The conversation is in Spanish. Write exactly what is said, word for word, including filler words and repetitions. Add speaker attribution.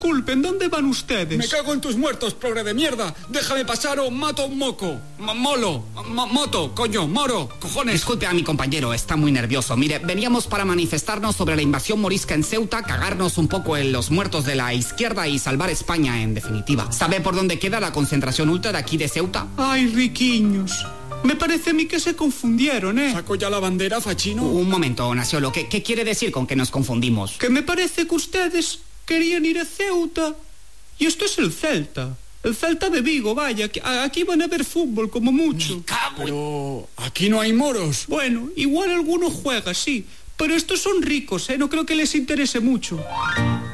Speaker 1: Disculpen, ¿dónde van ustedes?
Speaker 2: Me cago en tus muertos, progre de mierda. Déjame pasar o mato a un moco. M- molo. M- moto, coño, moro, cojones.
Speaker 3: Disculpe a mi compañero, está muy nervioso. Mire, veníamos para manifestarnos sobre la invasión morisca en Ceuta, cagarnos un poco en los muertos de la izquierda y salvar España, en definitiva. ¿Sabe por dónde queda la concentración ultra de aquí de Ceuta?
Speaker 1: Ay, riquiños. Me parece a mí que se confundieron, ¿eh?
Speaker 2: ¿Saco ya la bandera, Fachino?
Speaker 3: Un momento, Nasiolo, ¿qué, qué quiere decir con que nos confundimos?
Speaker 1: Que me parece que ustedes querían ir a Ceuta y esto es el Celta. El Celta de Vigo, vaya, que aquí van a ver fútbol como mucho.
Speaker 2: Pero aquí no hay moros.
Speaker 1: Bueno, igual alguno juega, sí, pero estos son ricos, ¿eh? No creo que les interese mucho.